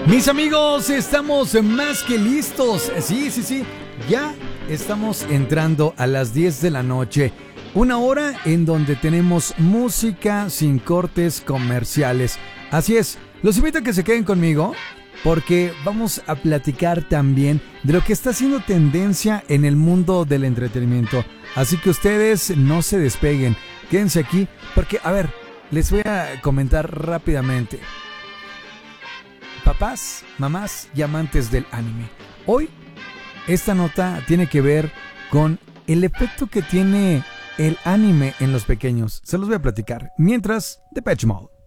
Mis amigos, estamos más que listos. Sí. Ya estamos entrando a las 10 de la noche. Una hora en donde tenemos música sin cortes comerciales. Así es, los invito a que se queden conmigo porque vamos a platicar también de lo que está haciendo tendencia en el mundo del entretenimiento. Así que ustedes no se despeguen, quédense aquí porque, a ver, les voy a comentar rápidamente. Papás, mamás y amantes del anime. Hoy, esta nota tiene que ver con el efecto que tiene el anime en los pequeños. Se los voy a platicar. Mientras, Depeche Mode.